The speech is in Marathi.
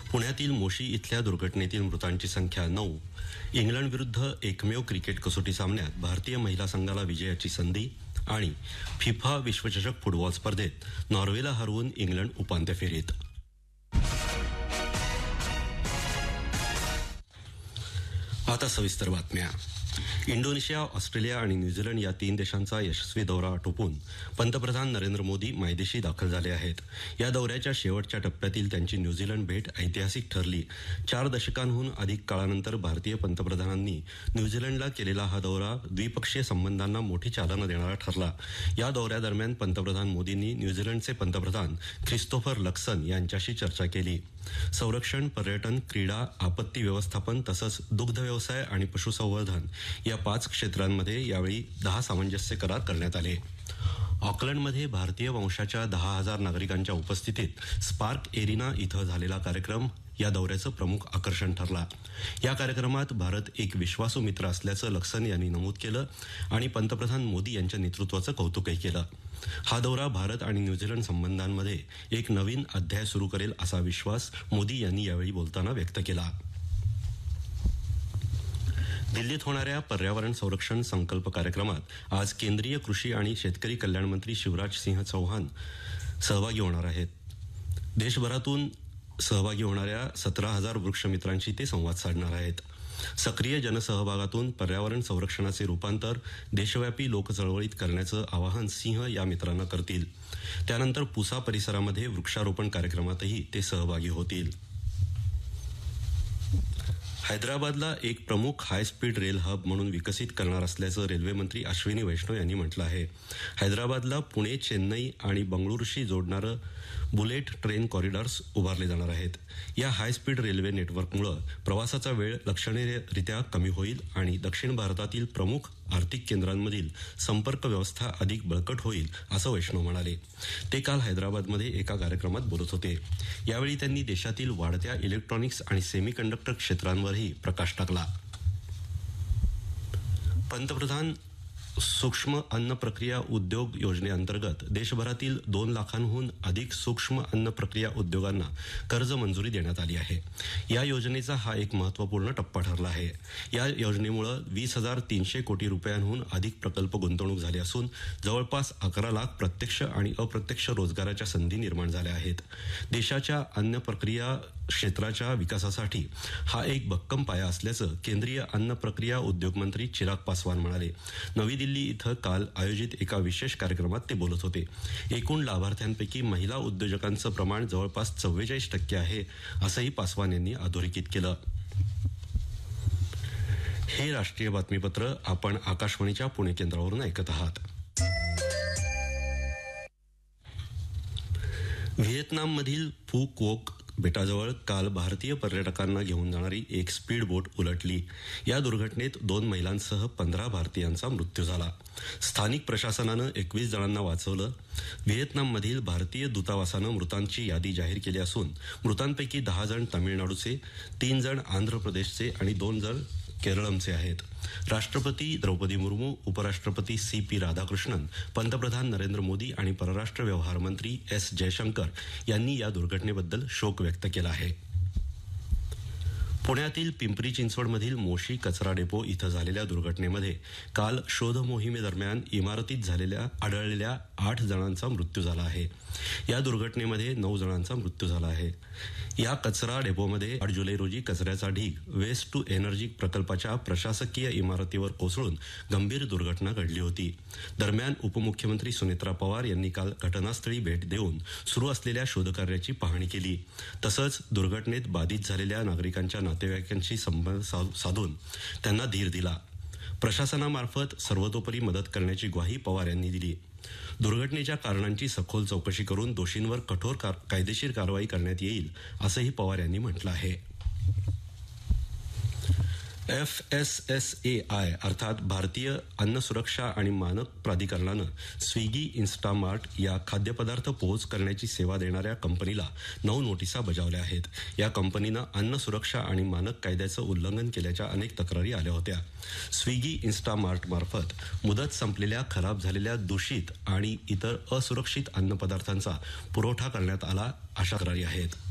पुण्यातील मोशी इथल्या दुर्घटनेतील मृतांची संख्या 9. इंग्लंड विरुद्ध एकमेव क्रिकेट कसोटी सामन्यात भारतीय महिला संघाला विजयाची संधी आणि फिफा विश्वचषक फुटबॉल स्पर्धेत नॉर्वेला हरवून इंग्लंड उपांत्य फेरीत. आता सविस्तर बातम्या. इंडोनेशिया, ऑस्ट्रेलिया आणि न्यूझीलंड या 3 देशांचा यशस्वी दौरा आटोपून पंतप्रधान नरेंद्र मोदी मायदेशी दाखल झाले आहेत. या दौऱ्याच्या शेवटच्या टप्प्यातील त्यांची न्यूझीलंड भेट ऐतिहासिक ठरली. 4 दशकांहून अधिक काळानंतर भारतीय पंतप्रधानांनी न्यूझीलंडला केलेला हा दौरा द्विपक्षीय संबंधांना मोठी चालना देणारा ठरला. या दौऱ्यादरम्यान पंतप्रधान मोदींनी न्यूझीलंडचे पंतप्रधान ख्रिस्तोफर लक्सन यांच्याशी चर्चा केली. संरक्षण, पर्यटन, क्रीडा, आपत्ती व्यवस्थापन तसंच दुग्ध व्यवसाय आणि पशुसंवर्धन या 5 क्षेत्रांमध्ये यावेळी 10 सामंजस्य करार करण्यात आले. ऑकलंडमध्ये भारतीय वंशाच्या 10,000 नागरिकांच्या उपस्थितीत स्पार्क एरिना इथं झालेला कार्यक्रम या दौऱ्याचं प्रमुख आकर्षण ठरला. या कार्यक्रमात भारत एक विश्वासू मित्र असल्याचं लक्सन यांनी नमूद केलं आणि पंतप्रधान मोदी यांच्या नेतृत्वाचं कौतुकही केलं. हा दौरा भारत आणि न्यूझीलंड संबंधांमध्ये एक नवीन अध्याय सुरू करेल असा विश्वास मोदी यांनी यावेळी बोलताना व्यक्त केला. दिल्लीत होणाऱ्या पर्यावरण संरक्षण संकल्प कार्यक्रमात आज केंद्रीय कृषी आणि शेतकरी कल्याण मंत्री शिवराज सिंह चौहान सहभागी होणार आहेत. देशभरातून सहभागी होणाऱ्या 17,000 वृक्षमित्रांशी ते संवाद साधणार आहेत. सक्रिय जनसहभागातून पर्यावरण संरक्षणाचे रूपांतर देशव्यापी लोकचळवळीत करण्याचं आवाहन सिंह या मित्रांना करतील. त्यानंतर पुसा परिसरामध्ये वृक्षारोपण कार्यक्रमातही ते सहभागी होतील. हैदराबादला एक प्रमुख हायस्पीड रेल हब म्हणून विकसित करणार असल्याचं रेल्वेमंत्री अश्विनी वैष्णव यांनी म्हटलं आहे. हैदराबादला पुणे, चेन्नई आणि बंगळुरूशी जोडणारं बुलेट ट्रेन कॉरिडॉर्स उभारले जाणार आहेत. या हायस्पीड रेल्वे नेटवर्कमुळे प्रवासाचा वेळ लक्षणीयरित्या कमी होईल आणि दक्षिण भारतातील प्रमुख आर्थिक केंद्रांमधील संपर्क व्यवस्था अधिक बळकट होईल असं वैष्णव म्हणाले. ते काल हैदराबादमध्ये एका कार्यक्रमात बोलत होते. यावेळी त्यांनी देशातील वाढत्या इलेक्ट्रॉनिक्स आणि सेमीकंडक्टर क्षेत्रांवरही प्रकाश टाकला. पंतप्रधान सूक्ष्म अन्न प्रक्रिया उद्योग योजनेअंतर्गत देशभरातील 2 लाखांहून अधिक सूक्ष्म अन्न प्रक्रिया उद्योगांना कर्ज मंजुरी देण्यात आली आहे. या योजनेचा हा एक महत्त्वपूर्ण टप्पा ठरला आहे. या योजनेमुळे 20,300 कोटी रुपयांहून अधिक प्रकल्प गुंतवणूक झाली असून जवळपास 11 लाख प्रत्यक्ष आणि अप्रत्यक्ष रोजगाराच्या संधी निर्माण झाल्या आहेत. देशाच्या अन्न प्रक्रिया क्षेत्राच्या विकासासाठी हा एक भक्कम पाया असल्याचं केंद्रीय अन्न प्रक्रिया उद्योग मंत्री चिराग पासवान म्हणाले. नवी दिल्ली इथं काल आयोजित एका विशेष कार्यक्रमात ते बोलत होते. एकूण लाभार्थ्यांपैकी महिला उद्योजकांचं प्रमाण जवळपास 44% आहे असंही पासवान यांनी अधोरेखित केलं. हे राष्ट्रीय बातमीपत्र आपण आकाशवाणीच्या पुणे केंद्रावरून ऐकत आहात. व्हिएतनाममधील फू क्वोक बेटाजवळ काल भारतीय पर्यटकांना घेऊन जाणारी एक स्पीड बोट उलटली. या दुर्घटनेत 2 महिलांसह 15 भारतीयांचा मृत्यू झाला. स्थानिक प्रशासनानं 21 जणांना वाचवलं. व्हिएतनाममधील भारतीय दूतावासानं मृतांची यादी जाहीर केली असून मृतांपैकी 10 जण तामिळनाडूचे, 3 जण आंध्र प्रदेशचे आणि 2 जण केरळमचे आहेत. राष्ट्रपती द्रौपदी मुर्मू, उपराष्ट्रपती CP राधाकृष्णन, पंतप्रधान नरेंद्र मोदी आणि परराष्ट्र व्यवहार मंत्री S जयशंकर यांनी या दुर्घटनेबद्दल शोक व्यक्त केला आहे. पुण्यातील पिंपरी चिंचवडमधील मोशी कचरा डेपो इथं झालेल्या दुर्घटनेमध्ये काल शोध मोहिमेदरम्यान इमारतीत आढळलेल्या 8 जणांचा मृत्यू झाला आहे. या दुर्घटनेमध्ये 9 जणांचा मृत्यू झाला आहे. या कचरा डेपोमध्ये 8 जुलै रोजी कचऱ्याचा ढीग वेस्ट टू एनर्जी प्रकल्पाच्या प्रशासकीय इमारतीवर कोसळून गंभीर दुर्घटना घडली होती. दरम्यान उपमुख्यमंत्री सुनेत्रा पवार यांनी काल घटनास्थळी भेट देऊन सुरू असलेल्या शोधकार्याची पाहणी केली. तसंच दुर्घटनेत बाधित झालेल्या नागरिकांच्या नातेवाईकांशी संबंध साधून त्यांना धीर दिला. प्रशासनामार्फत सर्वतोपरी मदत करण्याची ग्वाही पवार यांनी दिली. दुर्घटनेच्या कारणांची सखोल चौकशी करून दोषींवर कठोर कायदेशीर कारवाई करण्यात येईल असंही पवार यांनी म्हटलं आहे. FSSAI अर्थात भारतीय अन्न सुरक्षा आणि मानक प्राधिकरणानं स्विगी, इन्स्टामार्ट या खाद्यपदार्थ पोहोच करण्याची सेवा देणाऱ्या कंपनीला 9 नोटिसा बजावल्या आहेत. या कंपनीनं अन्न सुरक्षा आणि मानक कायद्याचं उल्लंघन केल्याच्या अनेक तक्रारी आल्या होत्या. स्विगी, इन्स्टामार्ट मार्फत मुदत संपलेल्या, खराब झालेल्या, दूषित आणि इतर असुरक्षित अन्नपदार्थांचा पुरवठा करण्यात आला अशा तक्रारी आहेत.